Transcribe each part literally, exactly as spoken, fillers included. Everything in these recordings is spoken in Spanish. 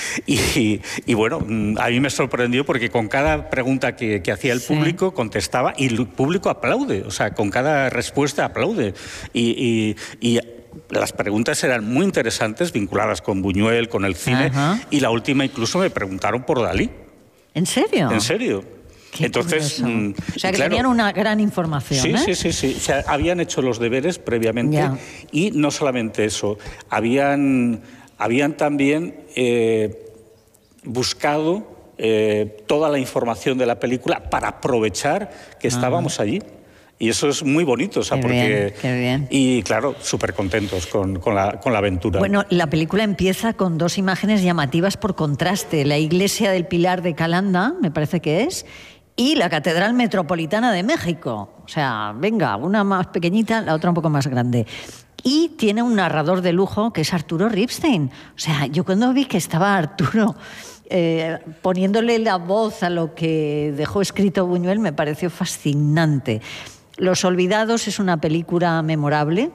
Y, y bueno, a mí me sorprendió porque con cada pregunta que, que hacía el Sí. público contestaba y el público aplaude, o sea, con cada respuesta aplaude. Y, y, y las preguntas eran muy interesantes, vinculadas con Buñuel, con el cine, Ajá. y la última incluso me preguntaron por Dalí. ¿En serio? ¿En serio? Qué Entonces, curioso. mm, O sea, que claro, tenían una gran información, Sí, ¿eh? sí, sí, sí. O sea, habían hecho los deberes previamente Ya. y no solamente eso, habían, habían también eh, buscado eh, toda la información de la película para aprovechar que estábamos allí. Y eso es muy bonito, o sea, Qué porque... bien, qué bien. Y claro, súper contentos con, con, la, con la aventura. Bueno, la película empieza con dos imágenes llamativas por contraste. La iglesia del Pilar de Calanda, me parece que es, y la Catedral Metropolitana de México. O sea, venga, una más pequeñita, la otra un poco más grande. Y tiene un narrador de lujo que es Arturo Ripstein. O sea, yo cuando vi que estaba Arturo eh, poniéndole la voz a lo que dejó escrito Buñuel, me pareció fascinante. Los Olvidados es una película memorable.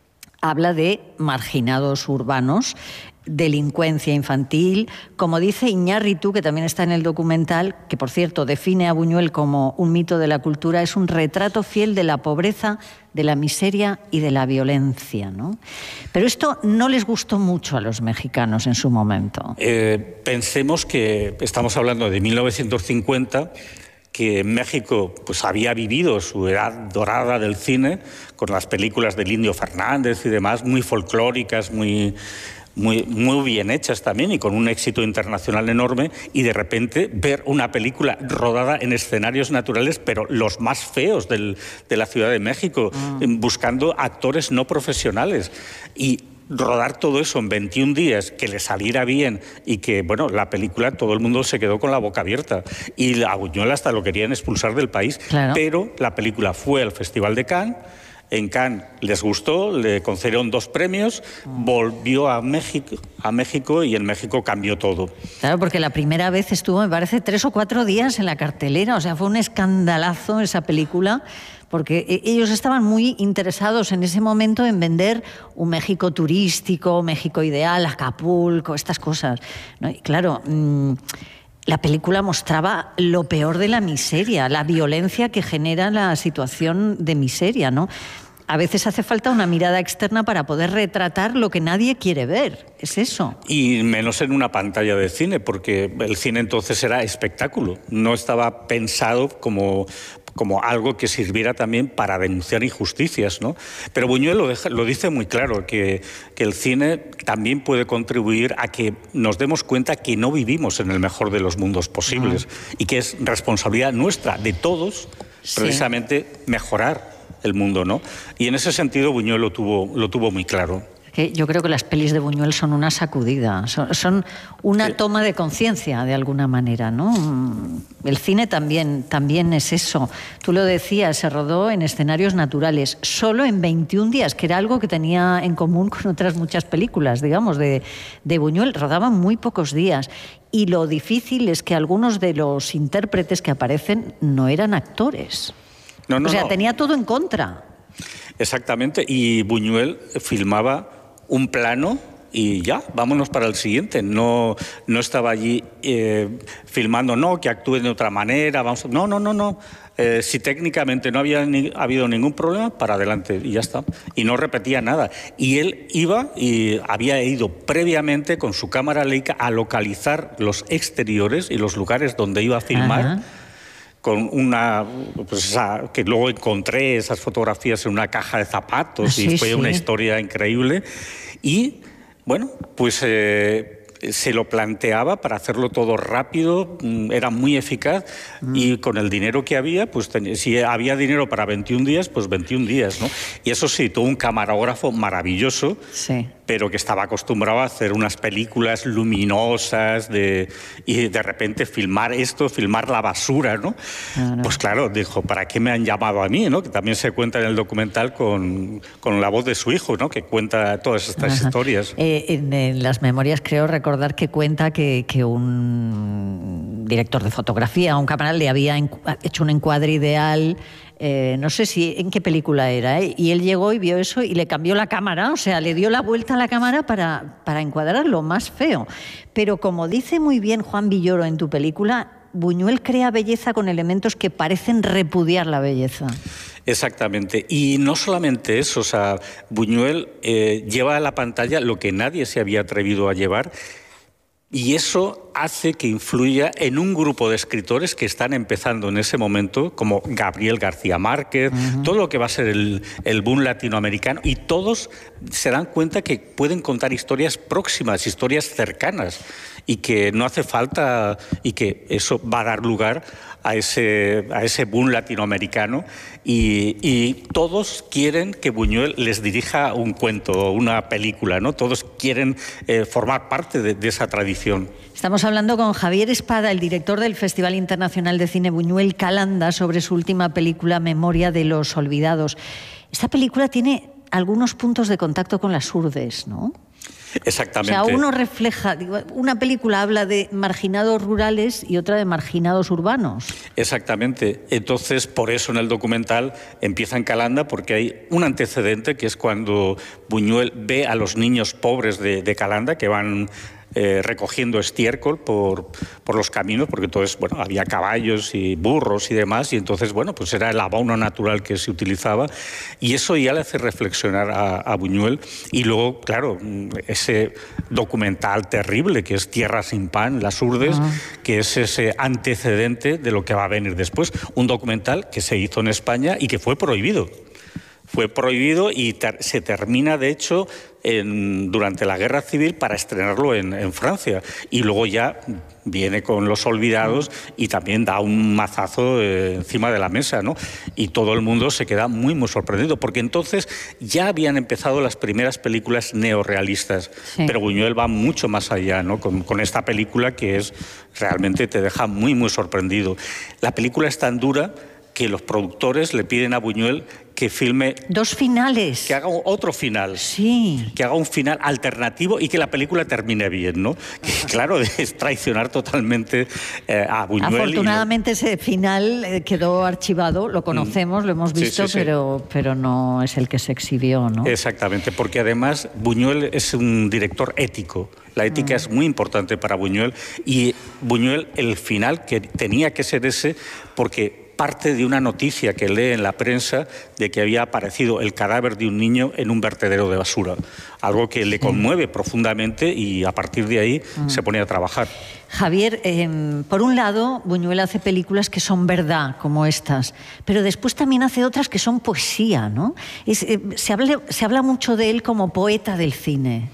Habla de marginados urbanos, delincuencia infantil. Como dice Iñárritu, que también está en el documental, que por cierto define a Buñuel como un mito de la cultura, es un retrato fiel de la pobreza, de la miseria y de la violencia, ¿no? Pero esto no les gustó mucho a los mexicanos en su momento. Eh, pensemos que estamos hablando de mil novecientos cincuenta, que México pues, había vivido su edad dorada del cine, con las películas del Indio Fernández y demás, muy folclóricas, muy, muy, muy bien hechas también y con un éxito internacional enorme, y de repente ver una película rodada en escenarios naturales, pero los más feos del, de la Ciudad de México, mm. buscando actores no profesionales. Y rodar todo eso en veintiún días, que le saliera bien y que, bueno, la película todo el mundo se quedó con la boca abierta y a Buñuel hasta lo querían expulsar del país, claro. Pero la película fue al Festival de Cannes, en Cannes les gustó, le concedieron dos premios, volvió a México, a México y en México cambió todo. Claro, porque la primera vez estuvo, me parece, tres o cuatro días en la cartelera, o sea, fue un escandalazo esa película, porque ellos estaban muy interesados en ese momento en vender un México turístico, México ideal, Acapulco, estas cosas, ¿no? Y claro, mmm, la película mostraba lo peor de la miseria, la violencia que genera la situación de miseria, ¿no? A veces hace falta una mirada externa para poder retratar lo que nadie quiere ver, es eso. Y menos en una pantalla de cine, porque el cine entonces era espectáculo, no estaba pensado como... como algo que sirviera también para denunciar injusticias, ¿no? Pero Buñuel lo, deja, lo dice muy claro, que, que el cine también puede contribuir a que nos demos cuenta que no vivimos en el mejor de los mundos posibles ah. y que es responsabilidad nuestra, de todos, sí. precisamente mejorar el mundo, ¿no? Y en ese sentido Buñuel lo tuvo, lo tuvo muy claro. Que yo creo que las pelis de Buñuel son una sacudida, son, son una sí. toma de conciencia de alguna manera, ¿no? El cine también, también es eso. Tú lo decías, se rodó en escenarios naturales, solo en veintiún días, que era algo que tenía en común con otras muchas películas, digamos, de, de Buñuel. Rodaban muy pocos días. Y lo difícil es que algunos de los intérpretes que aparecen no eran actores. No, no, o sea, no. tenía todo en contra. Exactamente, y Buñuel filmaba un plano y ya, vámonos para el siguiente. No, no estaba allí eh, filmando, no, que actúen de otra manera, vamos a... no, no, no, no. Eh, si técnicamente no había ni, habido ningún problema, para adelante y ya está. Y no repetía nada. Y él iba y había ido previamente con su cámara Leica a localizar los exteriores y los lugares donde iba a filmar. Ajá. Con una, pues esa, que luego encontré esas fotografías en una caja de zapatos sí, y fue sí. una historia increíble. Y, bueno, pues eh, se lo planteaba para hacerlo todo rápido, era muy eficaz mm. y con el dinero que había, pues ten, si había dinero para veintiún días, pues veintiún días, ¿no? Y eso sí, tuvo un camarógrafo maravilloso, sí. pero que estaba acostumbrado a hacer unas películas luminosas de, y de repente filmar esto, filmar la basura, ¿no? Ah, no. Pues claro, dijo, ¿para qué me han llamado a mí, ¿no? Que también se cuenta en el documental con, con la voz de su hijo, ¿no? Que cuenta todas estas Ajá. historias. Eh, en, en las memorias creo recordar que cuenta que, que un director de fotografía, un cámara, le había hecho un encuadre ideal eh, no sé si en qué película era, ¿eh? Y él llegó y vio eso y le cambió la cámara, o sea, le dio la vuelta a la cámara para, para encuadrarlo más feo. Pero como dice muy bien Juan Villoro en tu película, Buñuel crea belleza con elementos que parecen repudiar la belleza. Exactamente. Y no solamente eso, o sea, Buñuel eh, lleva a la pantalla lo que nadie se había atrevido a llevar, y eso hace que influya en un grupo de escritores que están empezando en ese momento, como Gabriel García Márquez, uh-huh. todo lo que va a ser el, el boom latinoamericano, y todos se dan cuenta que pueden contar historias próximas, historias cercanas, y que no hace falta, y que eso va a dar lugar a ese, a ese boom latinoamericano, y, y todos quieren que Buñuel les dirija un cuento o una película, ¿no? Todos quieren eh, formar parte de, de esa tradición. Estamos hablando con Javier Espada, el director del Festival Internacional de Cine Buñuel Calanda, sobre su última película Memoria de los Olvidados. Esta película tiene algunos puntos de contacto con las urdes, ¿no? Exactamente. O sea, uno refleja, digo, una película habla de marginados rurales y otra de marginados urbanos. Exactamente. Entonces, por eso en el documental empieza en Calanda, porque hay un antecedente que es cuando Buñuel ve a los niños pobres de, de Calanda que van Eh, recogiendo estiércol por, por los caminos, porque entonces, bueno, había caballos y burros y demás, y entonces, bueno, pues era el abono natural que se utilizaba, y eso ya le hace reflexionar a, a Buñuel. Y luego, claro, ese documental terrible que es Tierra sin pan, Las Urdes, uh-huh. que es ese antecedente de lo que va a venir después. Un documental que se hizo en España y que fue prohibido. Fue prohibido y ter- se termina, de hecho, en, durante la Guerra Civil para estrenarlo en, en Francia. Y luego ya viene con Los Olvidados y también da un mazazo eh, encima de la mesa, ¿no? Y todo el mundo se queda muy, muy sorprendido, porque entonces ya habían empezado las primeras películas neorrealistas. Sí. Pero Buñuel va mucho más allá, ¿no? Con, con esta película que es realmente te deja muy, muy sorprendido. La película es tan dura que los productores le piden a Buñuel que filme... Dos finales. Que haga otro final. Sí. Que haga un final alternativo y que la película termine bien, ¿no? Que, claro, es traicionar totalmente eh, a Buñuel. Afortunadamente lo... ese final eh, quedó archivado, lo conocemos, mm. lo hemos visto, sí, sí, sí. Pero, pero no es el que se exhibió, ¿no? Exactamente, porque además Buñuel es un director ético. La ética mm. es muy importante para Buñuel, y Buñuel, el final que tenía que ser ese, porque parte de una noticia que lee en la prensa de que había aparecido el cadáver de un niño en un vertedero de basura. Algo que le conmueve profundamente, y a partir de ahí mm. se pone a trabajar. Javier, eh, por un lado, Buñuel hace películas que son verdad, como estas, pero después también hace otras que son poesía, ¿no? Es, eh, se, habla, se habla mucho de él como poeta del cine.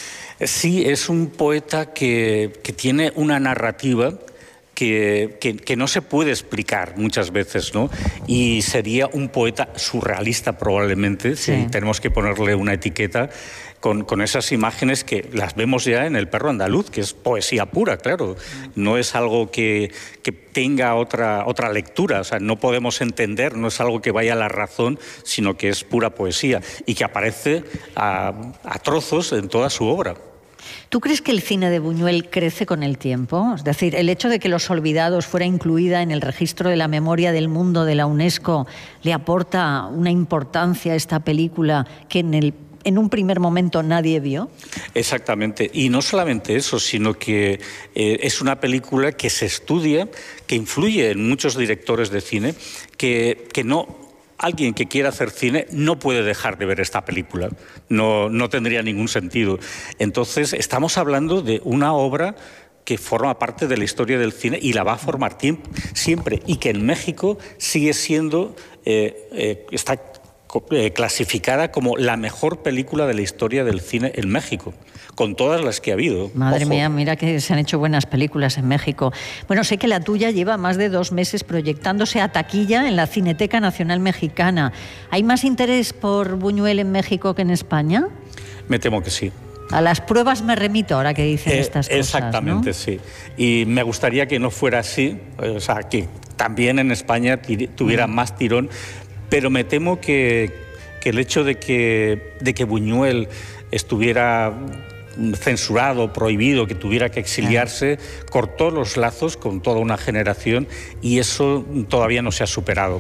Sí, es un poeta que, que tiene una narrativa Que, que, que no se puede explicar muchas veces, ¿no? Y sería un poeta surrealista probablemente, sí. si tenemos que ponerle una etiqueta, con, con esas imágenes que las vemos ya en El perro andaluz, que es poesía pura, claro. No es algo que, que tenga otra, otra lectura, o sea, no podemos entender, no es algo que vaya a la razón, sino que es pura poesía y que aparece a, a trozos en toda su obra. ¿Tú crees que el cine de Buñuel crece con el tiempo? Es decir, el hecho de que Los Olvidados fuera incluida en el registro de la memoria del mundo de la UNESCO le aporta una importancia a esta película que en el en un primer momento nadie vio. Exactamente, y no solamente eso, sino que eh, es una película que se estudia, que influye en muchos directores de cine, que, que no... Alguien que quiera hacer cine no puede dejar de ver esta película, no, no tendría ningún sentido. Entonces, estamos hablando de una obra que forma parte de la historia del cine y la va a formar siempre, y que en México sigue siendo, eh, eh, está eh, clasificada como la mejor película de la historia del cine en México, con todas las que ha habido. Madre Ojo. mía, mira que se han hecho buenas películas en México. Bueno, sé que la tuya lleva más de dos meses proyectándose a taquilla en la Cineteca Nacional Mexicana. ¿Hay más interés por Buñuel en México que en España? Me temo que sí. A las pruebas me remito ahora que dicen eh, estas cosas. Exactamente, ¿no? Sí. Y me gustaría que no fuera así, o sea, que también en España tuviera mm. más tirón, pero me temo que, que el hecho de que, de que Buñuel estuviera censurado, prohibido, que tuviera que exiliarse, cortó los lazos con toda una generación, y eso todavía no se ha superado.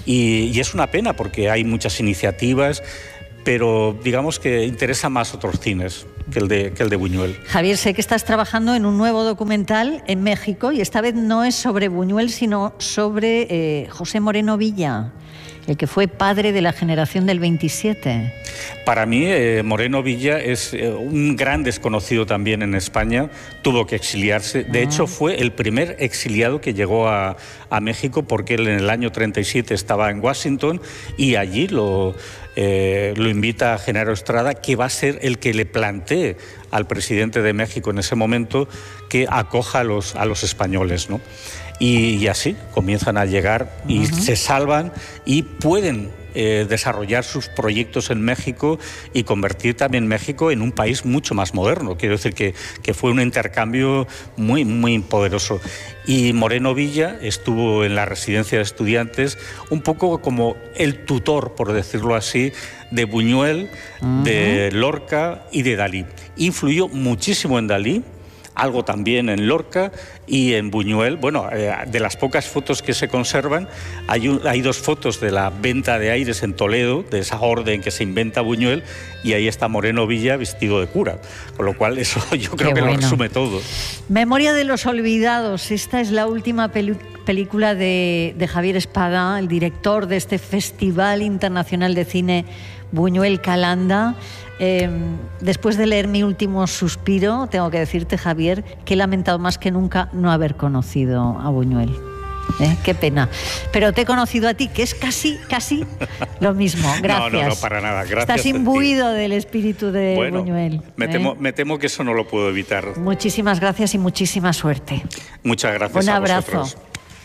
Y, y es una pena porque hay muchas iniciativas, pero digamos que interesa más otros cines que el de, que el de Buñuel. Javier, sé que estás trabajando en un nuevo documental en México y esta vez no es sobre Buñuel, sino sobre eh, José Moreno Villa, el que fue padre de la generación del veintisiete. Para mí, eh, Moreno Villa es eh, un gran desconocido también en España. Tuvo que exiliarse. De ah. hecho, fue el primer exiliado que llegó a, a México, porque él en el año treinta y siete estaba en Washington y allí lo, eh, lo invita a Genaro Estrada, que va a ser el que le plantee al presidente de México en ese momento que acoja a los, a los españoles, ¿no? Y, y así comienzan a llegar y uh-huh. se salvan y pueden eh, desarrollar sus proyectos en México y convertir también México en un país mucho más moderno. Quiero decir que, que fue un intercambio muy, muy poderoso. Y Moreno Villa estuvo en la residencia de estudiantes un poco como el tutor, por decirlo así, de Buñuel, uh-huh. de Lorca y de Dalí. Influyó muchísimo en Dalí, algo también en Lorca y en Buñuel. Bueno, eh, de las pocas fotos que se conservan, hay, un, hay dos fotos de la venta de aires en Toledo, de esa orden que se inventa Buñuel, y ahí está Moreno Villa vestido de cura. Con lo cual, eso yo creo Qué que bueno. lo resume todo. Memoria de los olvidados. Esta es la última peli- película de, de Javier Espada, el director de este Festival Internacional de Cine Buñuel Calanda. Eh, después de leer Mi último suspiro, tengo que decirte, Javier, que he lamentado más que nunca no haber conocido a Buñuel. ¿Eh? Qué pena. Pero te he conocido a ti, que es casi, casi lo mismo. Gracias. No, no, no, para nada. Gracias. Estás imbuido del espíritu de bueno, Buñuel. Me, ¿eh? temo, me temo que eso no lo puedo evitar. Muchísimas gracias y muchísima suerte. Muchas gracias. Un a abrazo. Vosotros.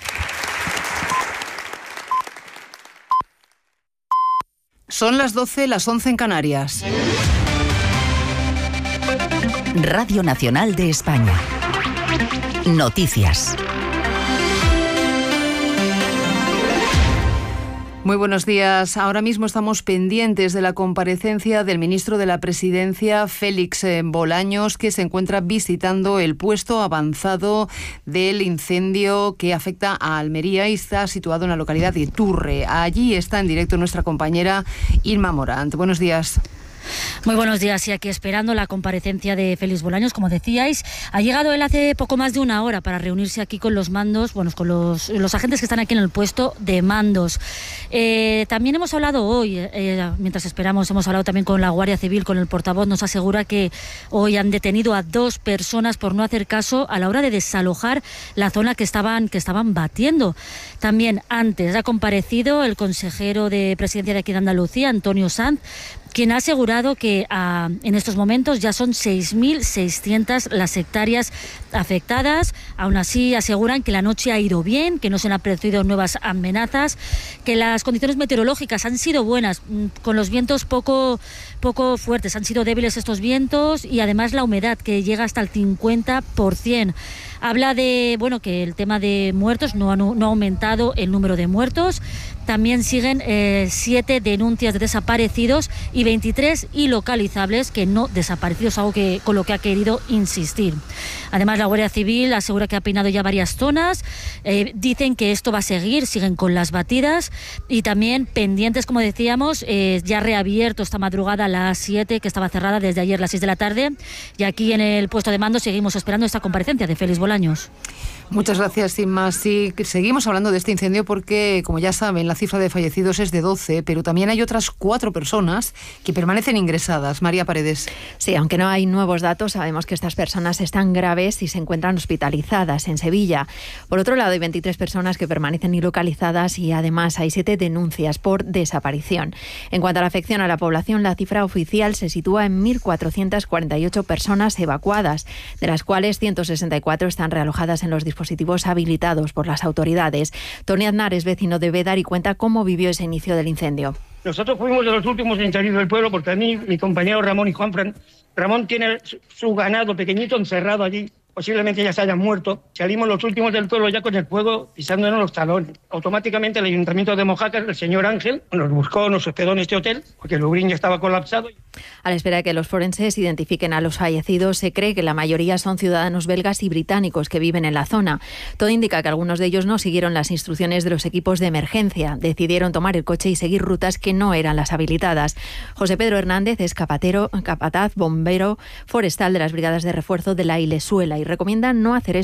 Son las doce, las once en Canarias. Radio Nacional de España. Noticias. Muy buenos días. Ahora mismo estamos pendientes de la comparecencia del ministro de la Presidencia, Félix Bolaños, que se encuentra visitando el puesto avanzado del incendio que afecta a Almería y está situado en la localidad de Turre. Allí está en directo nuestra compañera Irma Morant. Buenos días. Muy buenos días, y aquí esperando la comparecencia de Félix Bolaños, como decíais. Ha llegado él hace poco más de una hora para reunirse aquí con los mandos, bueno, con los, los agentes que están aquí en el puesto de mandos. Eh, también hemos hablado hoy, eh, mientras esperamos, hemos hablado también con la Guardia Civil, con el portavoz, nos asegura que hoy han detenido a dos personas por no hacer caso a la hora de desalojar la zona que estaban, que estaban batiendo. También antes ha comparecido el consejero de Presidencia de aquí de Andalucía, Antonio Sanz, quien ha asegurado que ah, en estos momentos ya son seis mil seiscientas las hectáreas afectadas. Aún así aseguran que la noche ha ido bien, que no se han producido nuevas amenazas, que las condiciones meteorológicas han sido buenas, con los vientos poco, poco fuertes, han sido débiles estos vientos, y además la humedad, que llega hasta el cincuenta por ciento. Habla de, bueno, que el tema de muertos no ha, no ha aumentado el número de muertos. También siguen eh, siete denuncias de desaparecidos y veintitrés ilocalizables que no desaparecidos, algo que, con lo que ha querido insistir. Además, la Guardia Civil asegura que ha peinado ya varias zonas. Eh, dicen que esto va a seguir, siguen con las batidas, y también pendientes, como decíamos, eh, ya reabierto esta madrugada a las siete, que estaba cerrada desde ayer a las seis de la tarde. Y aquí en el puesto de mando seguimos esperando esta comparecencia de Félix Bolaños. Muchas gracias, sin más. Sí, seguimos hablando de este incendio porque, como ya saben, la cifra de fallecidos es de doce, pero también hay otras cuatro personas que permanecen ingresadas. María Paredes. Sí, aunque no hay nuevos datos, sabemos que estas personas están graves y se encuentran hospitalizadas en Sevilla. Por otro lado, hay veintitrés personas que permanecen ilocalizadas y además hay siete denuncias por desaparición. En cuanto a la afección a la población, la cifra oficial se sitúa en mil cuatrocientas cuarenta y ocho personas evacuadas, de las cuales ciento sesenta y cuatro están realojadas en los dispositivos habilitados por las autoridades. Tony Aznar es vecino de Bédar y cuenta cómo vivió ese inicio del incendio. Nosotros fuimos de los últimos en salir del pueblo porque a mí, mi compañero Ramón y Juan Fran, Ramón tiene su, su ganado pequeñito encerrado allí posiblemente ya se hayan muerto. Salimos los últimos del pueblo ya con el fuego pisándonos los talones. Automáticamente el Ayuntamiento de Mojácar, el señor Ángel, nos buscó, nos hospedó en este hotel, porque el Lubrín ya estaba colapsado. A la espera de que los forenses identifiquen a los fallecidos, se cree que la mayoría son ciudadanos belgas y británicos que viven en la zona. Todo indica que algunos de ellos no siguieron las instrucciones de los equipos de emergencia. Decidieron tomar el coche y seguir rutas que no eran las habilitadas. José Pedro Hernández es capatero, capataz, bombero forestal de las brigadas de refuerzo de la Ilesuela y recomienda no hacer